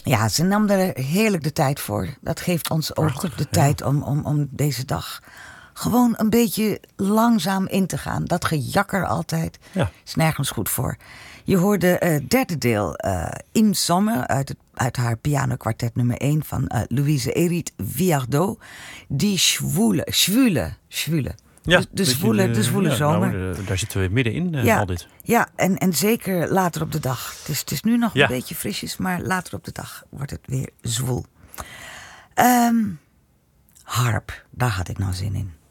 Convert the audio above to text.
Ja, ze nam er heerlijk de tijd voor. Dat geeft ons Prachtig, ook de tijd om deze dag gewoon een beetje langzaam in te gaan. Dat gejakker altijd is nergens goed voor. Je hoorde het derde deel, Im Sommer, uit haar pianokwartet nummer 1 van Louise Erit Viardot. Die schwule. Ja, de zwoele zomer. Nou, daar zitten we middenin, al dit. Ja, en zeker later op de dag. Het is nu nog een beetje frisjes, maar later op de dag wordt het weer zwoel. Harp, daar had ik nou zin in.